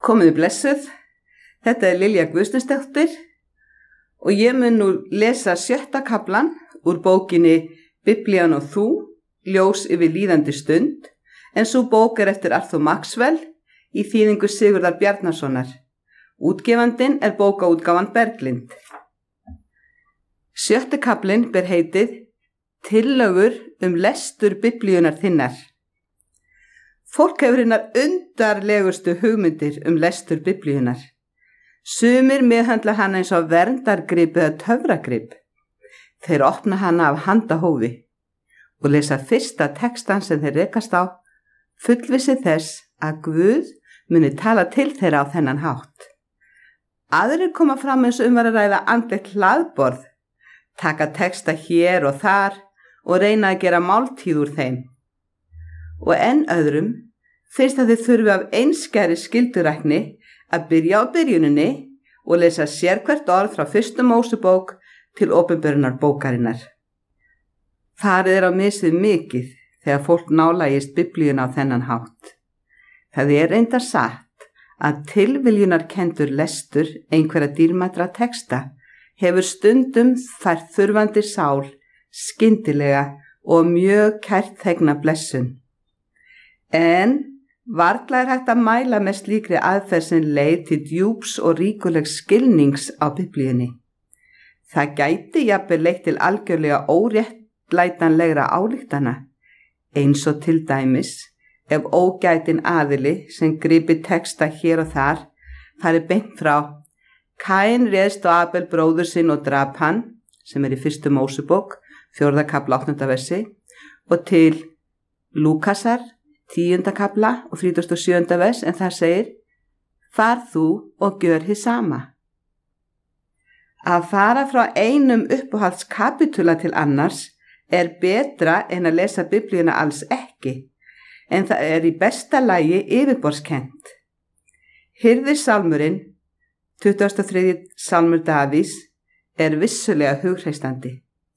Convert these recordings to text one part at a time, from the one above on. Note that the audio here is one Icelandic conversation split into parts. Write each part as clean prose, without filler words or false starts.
Komiði blessuð, þetta Lilja Guðsteinsdóttir og ég mun nú lesa 7. kaflan úr bókinni Biblían og þú, ljós yfir líðandi stund, en sú bók eftir Arthur Maxwell í þýðingu Sigurðar Bjarnasonar. Útgefandinn bókaútgáfan Berglind. 7. kaflinn ber heitið Tillögur lestur Biblíunar þinnar. Fólk hefur hinnar undarlegustu hugmyndir lestur Biblíunar. Sumir meðhandla hana eins og verndargrip eða töfragrip. Þeir opna hana af handahófi og lesa fyrsta textan sem þeir rekast á, fullvissi þess að Guð muni tala til þeirra á þennan hátt. Aðrir koma fram eins og var að ræða andlegt hlaðborð, taka texta hér og þar og reyna að gera máltíð úr þeim. Og enn öðrum finnst að þið þurfi af einskæri skyldurækni að byrja á byrjuninni og lesa sérhvert orð frá 1. Mósebók til opinberunar bókarinnar. Farið á misið mikið þegar fólk nálagist Biblíuna á þennan hátt. Það reyndar satt að tilviljunarkenndur lestur einhverja dýrmætra texta hefur stundum fært þurfandi sál skyndilega og mjög kærþegna blessun. En varla hægt að mæla með slíkri aðferð sem leið til djúps og ríkulegs skilnings á Biblíunni. Það gæti jafnvel leitt til algjörlega óréttlætanlegra ályktana, eins og til dæmis ef ógætin aðili sem gripi texta hér og þar fari beint frá Kain réðst á Abel bróður sinn og drap hann, sem í 1. Mósebók, 4. kafla 8. versi, og til Lúkasar, 10. kafla og 37. vers, en þar segir: Far þú og gjör hið sama. Að fara frá einum uppáhaldskapítula til annars betra en að lesa Biblíuna alls ekki, en það í besta lagi yfirborðskennt. Hirðisálmurinn, 23. sálmur Davíðs, vissulega hugreistandi.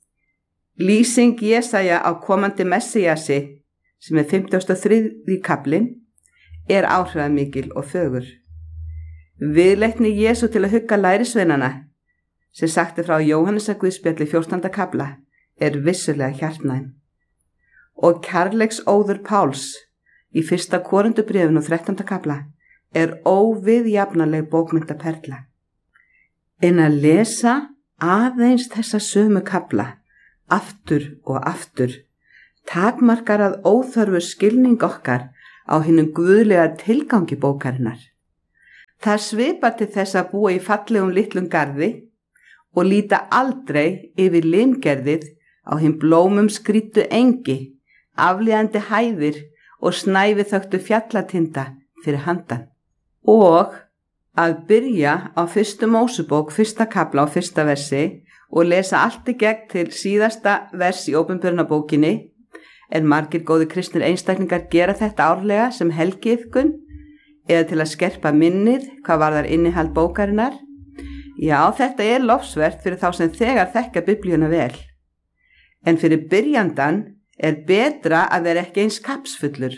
Lýsing Jesaja á komandi Messíasi, sem 53. kaflinn, áhrifamikil og fögur. Viðleitni Jesú til að hugga lærisveinana, sem sagt frá Jóhannesarguðspjalli 14. kafla, vissulega hjartnæm. Og kærleiksóður Páls í 1. Korinthubréfinu 13. kafla óviðjafnaleg bókmenntaperla. En að lesa aðeins þessa sömu kafla aftur og aftur takmarkar að óþörfu skilning okkar á hinum guðlega tilgangi bókarinnar. Það svipar til þess að búa í fallegum litlum garði og líta aldrei yfir limgerðið á hinn blómum skrýttu engi, aflíðandi hæðir og snæfi þöktu fjallatinda fyrir handan. Og að byrja á 1. Mósebók, 1. kafla og 1. versi og lesa allt í gegn til síðasta vers í opinberunarbókinni, margir góði kristnir einstaklingar gera þetta árlega sem helgiiðkun eða til að skerpa minnið hvað varðar innihald bókarinnar. Já, þetta lofsvert fyrir þá sem þegar þekka Biblíuna vel. En fyrir byrjandan betra að vera ekki eins kapsfullur.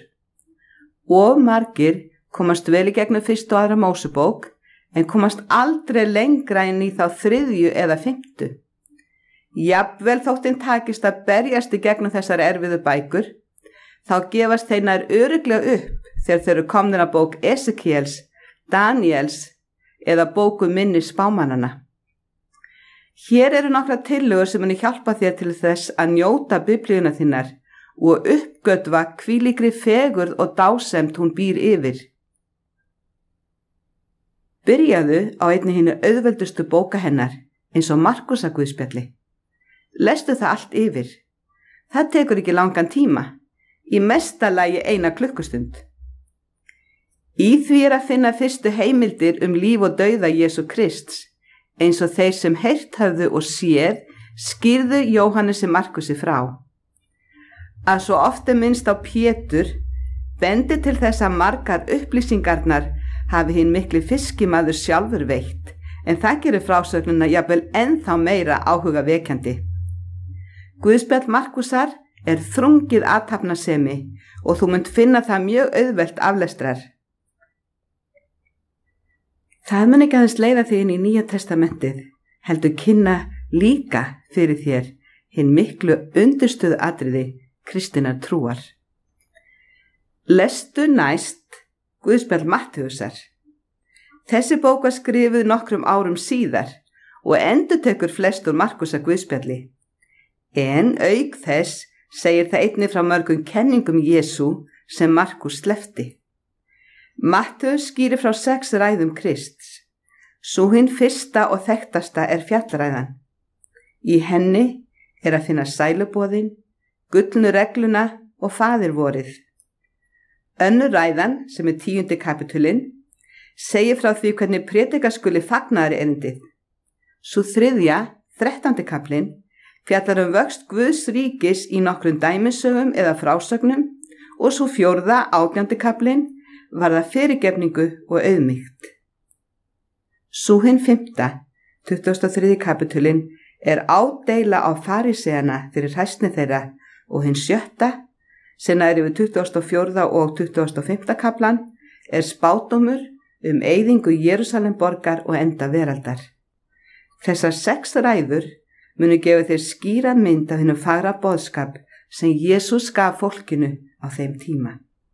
Og margir komast vel í gegnum 1. og 2. Mósebók, en komast aldrei lengra inn í þá 3. eða 5. Jafnvel þóttinn takist að berjast í gegnum þessar erfiðu bækur, þá gefast þeir nær örugglega upp þegar þeir eru komnir að bók Esekiels, Daniels eða bóku minni spámannana. Hér nokkrar tillögur sem muni hjálpa þér til þess að njóta Biblíuna þinnar og uppgötva hvílíkri fegurð og dásemd hún býr yfir. Byrjaðu á einni hinni auðveldustu bóka hennar, eins og Markúsarguðspjalli. Lestu það allt yfir. Það tekur ekki langan tíma, í mesta lagi 1 klukkustund. Í því að finna fyrstu heimildir líf og dauða Jesú Krists, eins og þeir sem heyrt höfðu og séð skýrðu Jóhannesi Markusi frá. Að svo oft minnst á Pétur bendi til þess að margar upplýsingarnar hafi hinn mikli fiskimaður sjálfur veitt, en það gerir frásögnina jafnvel ennþá meira áhugavekjandi. Guðspjall Markúsar þrungið athafnasemi og þú munt finna það mjög auðvelt aflestrar. Það mun ekki aðeins leiða þig inn í Nýja testamentið, heldur kynna líka fyrir þér hinn miklu undirstöðu atriði kristinnar trúar. Lestu næst Guðspjall Mattheusar. Þessi bók var skrifuð nokkrum árum síðar og endurtekur flest úr Markúsar Guðspjalli. En auk þess segir það einnig frá mörgum kenningum Jesú sem Markús sleppti. Mattheus skýrir frá 6 ræðum Krists. Sú hinn fyrsta og þekktasta er fjallræðan. Í henni er að finna sæluboðin, gullnu regluna og faðirvorið. Önnur ræðan, sem er 10. kapitulinn, segir frá því hvernig prédika skuli fagnaðar erindið. Sú þriðja, 13. kaflinn, fjallar vöxt Guðs ríkis í nokkrum dæmisögum eða frásögnum og svo 4. 18. kaflinn varða fyrirgefningu og auðmýkt. Sú hinn 5. 23. kapitulinn er ádeila á faríseana fyrir hræsni þeirra og hinn 7. sem er yfir 24. og 25. kaflan er spádómur eyðingu Jerúsalem borgar og enda veraldar. Þessar 6 ræður munu gefa þér skýra mynd af hinum fagra boðskap sem Jesús gaf fólkinu á þeim tíma.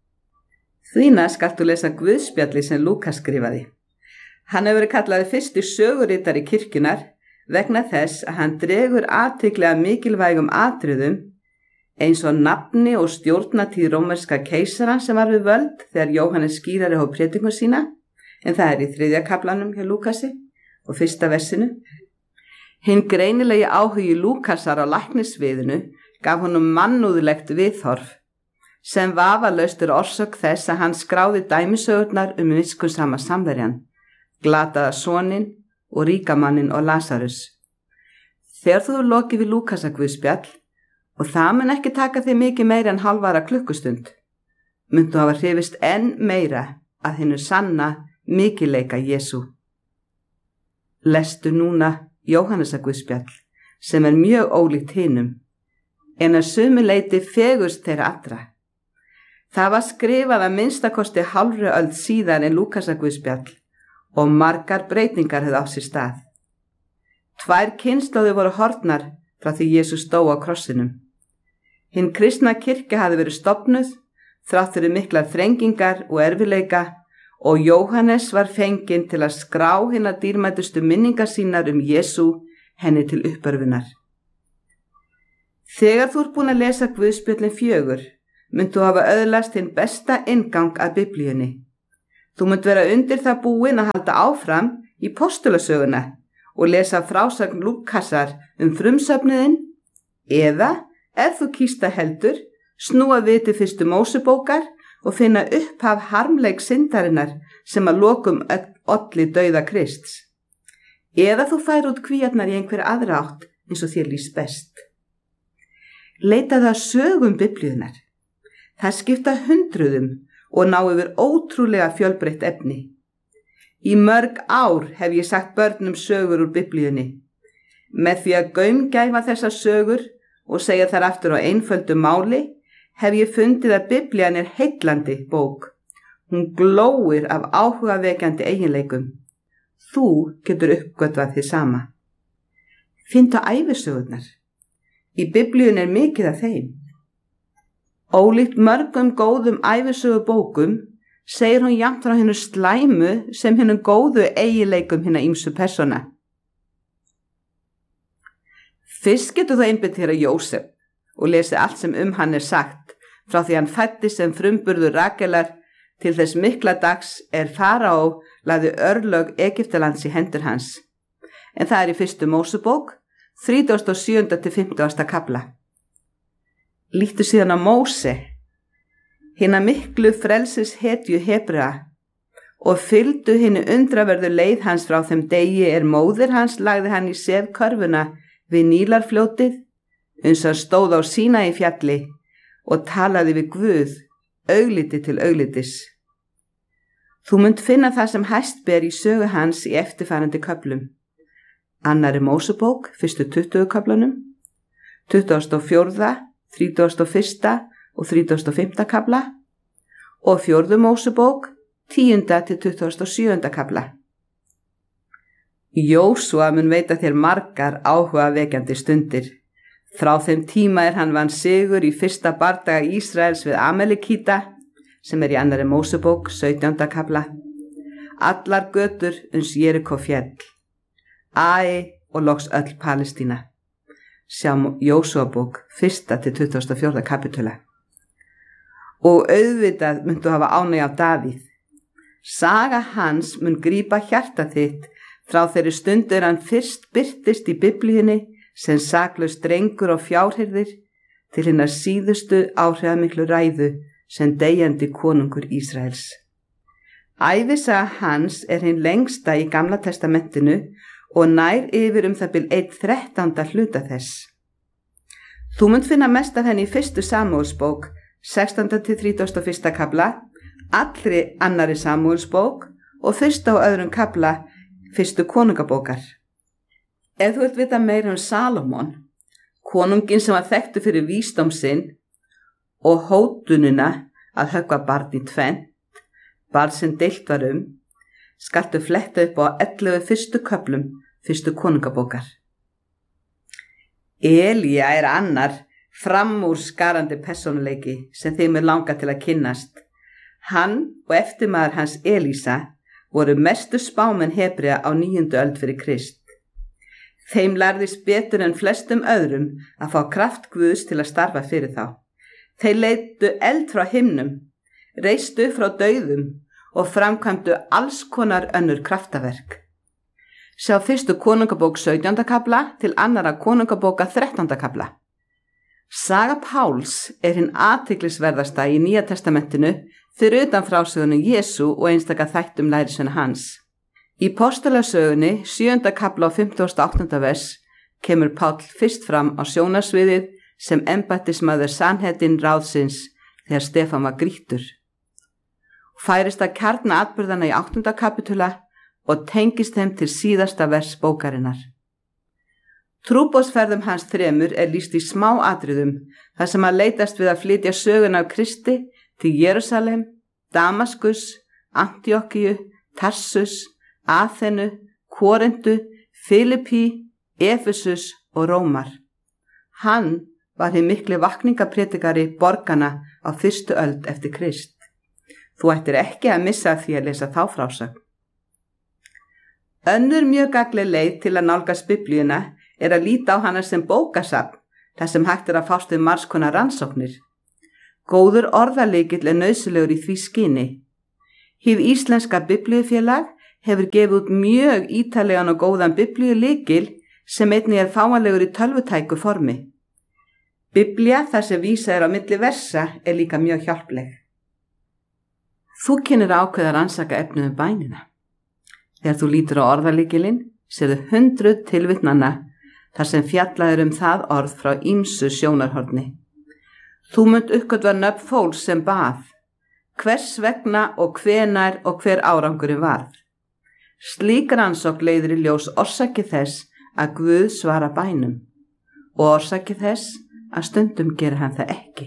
Þvína skaltu lesa Guðspjalli sem Lúkas skrifaði. Hann hefur verið kallaði fyrsti söguritari kirkjunar vegna þess að hann dregur athygli að mikilvægum atriðum eins og nafni og stjórnatíð rómverska keisara sem var við völd þegar Jóhannes skírari hóf predikun sína, en það er í 3. kaflanum hjá Lúkasi og 1. versinu. Hinn greinilegi áhugi Lúkasar á læknisviðinu gaf honum mannúðlegt viðhorf, sem vafalaust orsök þess að hann skráði dæmisögurnar miskunnsama samverjan, glataða soninn og ríkamannin og Lasarus. Þegar þú lokið við Lúkasa Guðspjall, og það mun ekki taka þig mikið meira en hálfara klukkustund, myndu hafa hrifist enn meira að hinnu sanna mikilleika Jesú. Lestu núna Jóhannesar Guðspjall, sem er mjög ólíkt hinum, en að sumu leyti fegurst þeirra allra. Það var skrifað að minnstakosti hálfri öld síðar en Lúkasar Guðspjall og margar breytingar hefði á sér stað. 2 kynslóðir voru horfnar frá því Jesús dó á krossinum. Hinn kristna kirkja hafði verið stofnuð, þrátt fyrir miklar þrengingar og erfiðleika, og Jóhannes var fenginn til að skrá hinna dýrmætustu minningar sínar Jesú henni til uppörfunar. Þegar þú ert búin að lesa Guðspjöllin 4, munt þú hafa öðlast hinn besta inngang að Biblíunni. Þú munt vera undir það búin að halda áfram í postulasöguna og lesa frásögn Lúkasar frumsöfnuðinn, eða, ef þú kýst það heldur, snúa við til 1. Mósebókar og finna upphaf harmleik syndarinnar sem að lokum olli dauða Krists. Eða þú fær út kvíarnar í einhver aðra átt eins og þér líst best. Leitaðu að sögum Biblíunnar. Það skipta hundruðum og ná yfir ótrúlega fjölbreytt efni. Í mörg ár hef ég sagt börnum sögur úr Biblíunni. Með því að gaumgæfa þessar sögur og segja þær aftur á einföldu máli, hef ég fundið að Biblían er heillandi bók. Hún glóir af áhugavekjandi eiginleikum. Þú getur uppgötvað þið sama. Finndu ævisögurnar. Í Biblíun er mikið af þeim. Ólíkt mörgum góðum ævisögubókum segir hún jafnt frá hinnu slæmu sem hinnu góðu eiginleikum hinna ýmsu persóna. Fyrst getur þú einbeitt þér að Jósef og lesi allt sem hann er sagt, frá því hann fæddist sem frumburður Rakelar til þess mikla dags Faraó lagði örlög Egyptalands í hendur hans. En það er í 1. Mósebók, 37. til 50. kafla. Líttu síðan á Móse, hinna miklu frelsis hetju Hebrea, og fylgdu hinni undraverðu leið hans frá þeim degi móðir hans lagði hann í sefkörfuna við Nílarfljótið, uns hann stóð á Sínaí fjalli og talaði við Guð, augliti til auglitis. Þú munt finna það sem hæst ber í sögu hans í eftirfarandi köflum. 2. Mósebók, 1. 20 köflunum, 24., 31. og 35. kafla og 4. Mósebók, 10. til 27. kafla. Jósúa mun veita þér margar áhugavekjandi stundir. Frá þeim tíma hann vann sigur í fyrsta bardaga Ísraels við Amalekíta, sem í 2. Mósebók 17. kafla. Allar götur uns Jerikó fjall, Ai og loks öll Palestína. Sjá Jósúabók 1. til 24. kapitula. Og auðvitað myndu hafa ánægju af Davíð. Saga hans mun grípa hjarta þitt frá þeirri stundu hann fyrst birtist í Biblíunni sem saklaus drengur og fjárhirðir til hinnar síðustu áhrifamiklu ræðu sem deyjandi konungur Ísraels. Ævisaga hans hin lengsta í Gamla testamentinu og nær yfir það bil 1/13 hluta þess. Þú munt finna mest af henni í 1. Samúelsbók 16. til 31. kafla, allri 2. Samúelsbók og 1. og 2. kafla 1. konungabókar. Ef þú vilt vita meira Salómon, konunginn sem var þekktur fyrir vísdóm sinn og hótunina að höggva barn í tvennt, barn sem deilt var skaltu fletta upp á 11 fyrstu köflum 1. konungabókar. Elía annar framúrskarandi persónuleiki sem þeim langa til að kynnast. Hann og eftirmaður hans Elísa voru mestu spámenn Hebrea á 9. öld fyrir Krist. Þeim lærðist betur en flestum öðrum að fá kraft Guðs til að starfa fyrir þá. Þeir leiddu eld frá himnum, reistu frá dauðum og framkvæmdu alls konar önnur kraftaverk. Sjá 1. konungabók 17. kafla til 2. konungabóka 13. kafla. Saga Páls hin athyglisverðasta í Nýja testamentinu fyrir utan frásögunum Jesú og einstaka þættum lærisveina hans. Í Postulasögunni 7. kafla og 58. vers kemur Páll fyrst fram á sjónarsviðið sem embættismaður Sanhedrin ráðsins þegar Stefán var grýttur. Færist að kjarna atburðana í 8. kapitula og tengist þeim til síðasta vers bókarinnar. Trúboðsferðum hans 3 lýst í smá atriðum þar sem hann leitast við að flytja söguna af Kristi til Jerúsalem, Damaskus, Antíokkíu, Tarsus, Aþenu, Korintu, Filippi, Efesus og Rómar. Hann var hinn mikli vakningapredikari borgana á 1. öld eftir Krist. Þú ættir ekki að missa því að lesa þá frásögn. Önnur mjög gagnleg leið til að nálgast Biblíuna að líta á hana sem bókasafn, þar sem hægt að fást við margs konar rannsóknir. Góður orðalykill nauðsynlegur í því skyni. Hið íslenska biblíufélag hefur gefið út mjög ítarlegan og góðan biblíulykil sem einnig fáanlegur í tölvutæku formi. Biblía þar sem vísað á milli versa líka mjög hjálpleg. Þú kynir ákveða að rannsaka efnið bænina. Þegar þú lítur á orðalykilinn, sérðu 100 tilvitnana þar sem fjallaður það orð frá ýmsu sjónarhorni. Þú munt uppgötva nöfn fólks sem bað, hvers vegna og hvenær og hver árangurinn varð. Slík rannsókn leiðir í ljós orsakir þess að Guð svara bænum og orsakir þess að stundum gerir hann það ekki.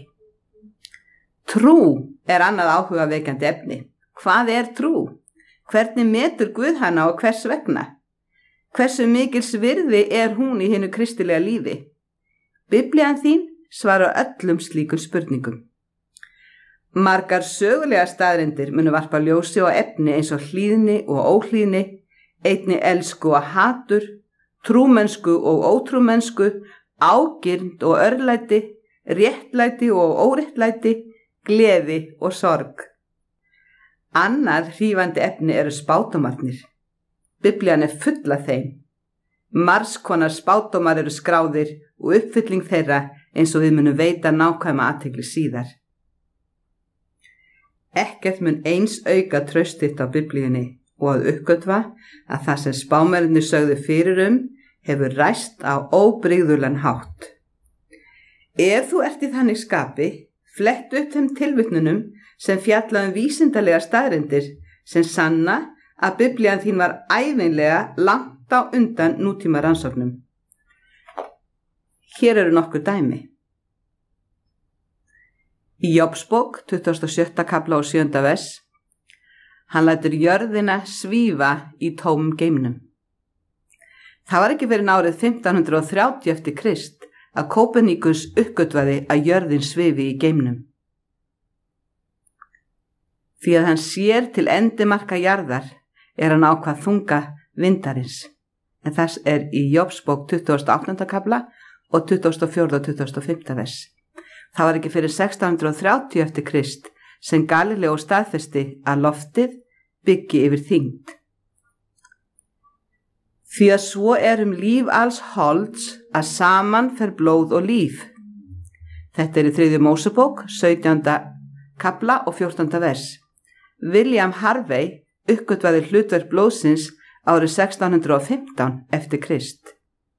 Trú annað áhugavekjandi efni. Hvað trú? Hvernig metur Guð hana og hvers vegna? Hversu mikils virði hún í hinu kristilega lífi? Biblían þín svarar öllum slíkum spurningum. Margar sögulega staðreyndir munu varpa ljósi og efni eins og hlýðni og óhlýðni, einnig elsku og hatur, trúmennsku og ótrúmennsku, ágirnd og örlæti, réttlæti og óréttlæti, gleði og sorg. Annað hrífandi efni spádómarnir. Biblían full af þeim. Margs konar spádómar skráðir og uppfylling þeirra eins og við munum veita nákvæma athygli síðar. Ekkert mun eins auka traust þitt á Biblíunni og að uppgötva að það sem spámennirnir sögðu fyrir hefur ræst á óbrigðulegan hátt. Ef þú ert í þannig skapi, flett upp þeim tilvitnunum sem fjalla vísindalega staðreyndir sem sanna að Biblían þín var ævinlega langt á undan nútíma rannsóknum. Hér nokkur dæmi. Í Jóbsbók 27. kafla og 7. vers. Hann lætur jörðina svífa í tómum geimnum. Það var ekki fyrir árið 1530 eftir Krist að Kópernikus uppgötvaði að jörðin svifi í geimnum. Því að hann sér til endimarka jarðar hann ákvað þunga vindarins, en þess í Jóbsbók 28. kafla og 24. og 25. vers. Það var ekki fyrir 1630 eftir Krist sem Galileo staðfesti að loftið byggi yfir þyngd. Því að svo líf alls holds að saman fer blóð og líf. Þetta í 3. Mósebók, 17. kafla og 14. vers. William Harvey uppgötvaði hlutverk blóðsins árið 1615 eftir Krist.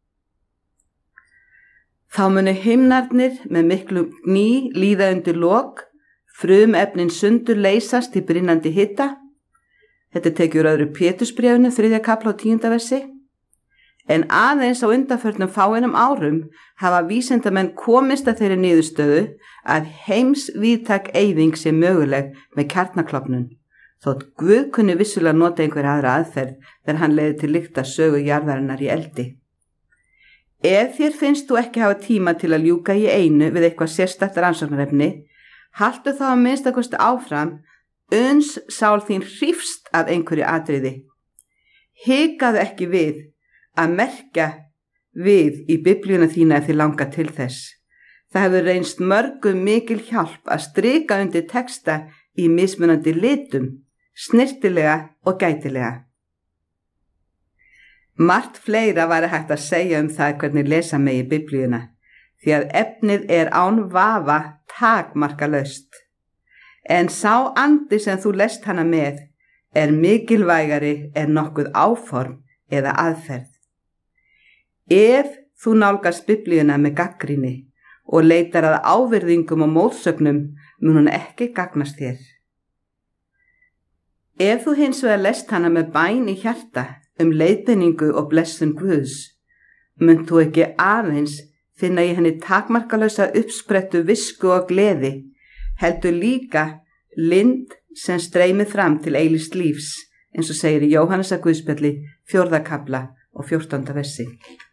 Þá munu himnarnir með miklu gný líða undir lok, frumefnin sundur leysast í brinnandi hita. Þetta tekið úr öðru Pétursbréfinu, 3. kafla og 10. versi. En aðeins á undanförnum fáeinum árum hafa vísindamenn komist að þeirri niðurstöðu að heimsvíðtæk eyðing sé möguleg með kjarnaklofnun, þótt Guð kunni vissulega nota einhver aðra aðferð þegar hann leiði til lykta sögu jarðarinnar í eldi. Ef þér finnst þú ekki hafa tíma til að ljúka í einu við eitthvað sérstakt rannsóknarefni, haltu þá að minnstakosti áfram, uns sál þín hrífst af einhverju atriði. Hikaðu ekki við að merkja við í biblíuna þína ef þið langar til þess. Það hefur reynst mörgum mikil hjálp að strika undir texta í mismunandi litum, snyrtilega og gætilega. Margt fleira væri hægt að segja það hvernig lesa megi biblíuna, því að efnið án vafa takmarkalaust. En sá andi sem þú lest hana með mikilvægari nokkuð áform eða aðferð. Ef þú nálgast biblíuna með gagnrýni og leitar að ávirðingum og mótsögnum, mun hún ekki gagnast þér. Ef þú hins vegar lest hana með bæn í hjarta leiðbeiningu og blessun Guðs, mun þú ekki aðeins finna í henni takmarkalausa uppsprettu visku og gleði, heldur líka lind sem streymir fram til eilífs lífs, eins og segir í Jóhannesar Guðspjalli, 4. kafla og 14. versi.